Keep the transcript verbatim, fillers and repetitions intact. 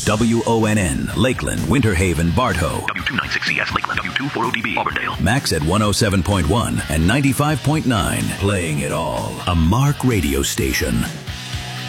W O N N, Lakeland, Winter Haven, Bartow. W two ninety-six C S, Lakeland. W two forty D B, Auburndale. Max at one oh seven point one and ninety-five point nine. Playing it all. A Mark radio station.